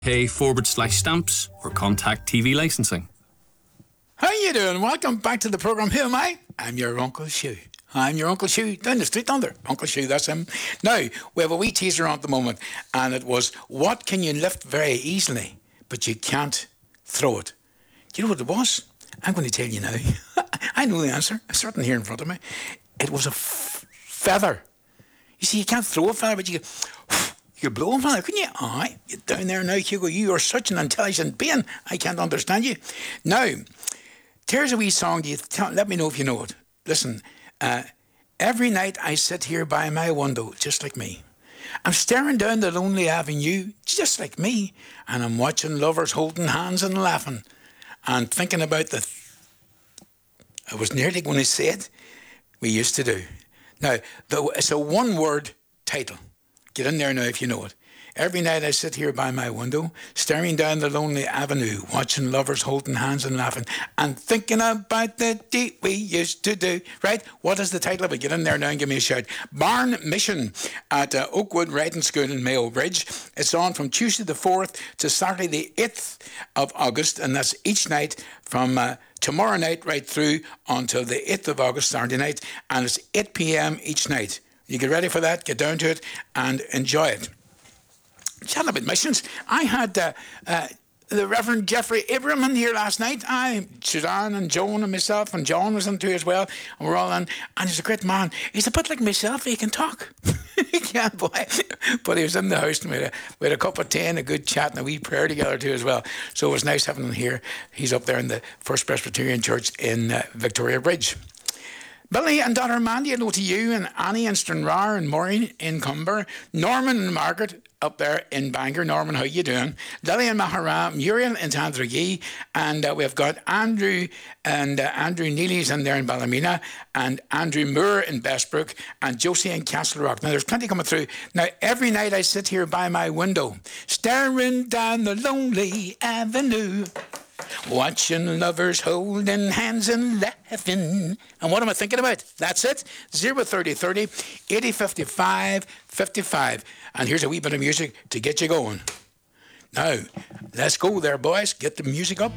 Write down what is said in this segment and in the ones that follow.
Pay/stamps or contact TV licensing. How you doing? Welcome back to the programme. Who am I? I'm your Uncle Shu. I'm your Uncle Shu, down the street under. Uncle Shu, that's him. Now, we have a wee teaser on at the moment, and it was, what can you lift very easily, but you can't throw it? Do you know what it was? I'm going to tell you now. I know the answer. It's written here in front of me. It was a feather. You see, you can't throw a feather, but you could blow a feather, couldn't you? Aye, you're down there now, Hugo. You are such an intelligent being. I can't understand you. Now, here's a wee song. Let me know if you know it. Listen, every night I sit here by my window, just like me. I'm staring down the lonely avenue, just like me. And I'm watching lovers holding hands and laughing. And thinking about I was nearly going to say it, we used to do. Now, it's a one-word title. Get in there now if you know it. Every night I sit here by my window, staring down the lonely avenue, watching lovers holding hands and laughing, and thinking about the day we used to do. Right? What is the title of it? Get in there now and give me a shout. Barn Mission at Oakwood Riding School in Mayo Bridge. It's on from Tuesday the 4th to Saturday the 8th of August, and that's each night from tomorrow night right through until the 8th of August, Saturday night, and it's 8 p.m. each night. You get ready for that, get down to it, and enjoy it. Chatting about missions, I had the Reverend Jeffrey Abraman here last night. Suzanne and Joan and myself, and John was in too as well, and we're all in, and he's a great man. He's a bit like myself, he can talk. He can't, boy. But he was in the house, and we had a cup of tea and a good chat and a wee prayer together too as well. So it was nice having him here. He's up there in the First Presbyterian Church in Victoria Bridge. Billy and daughter Mandy, hello to you, and Annie and Stranraer and Maureen in Cumber, Norman and Margaret up there in Bangor. Norman, how you doing? Lily and Mahara, Muriel in Tandragee, and we've got Andrew and Andrew Neely's in there in Ballymena, and Andrew Moore in Bestbrook, and Josie in Castle Rock. Now, there's plenty coming through. Now, every night I sit here by my window, staring down the lonely avenue, watching lovers holding hands and laughing. And what am I thinking about? That's it. 030 30 80 55 55. And here's a wee bit of music to get you going. Now, let's go there, boys. Get the music up.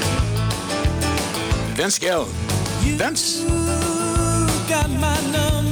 Vince Gill. Vince. You got my number.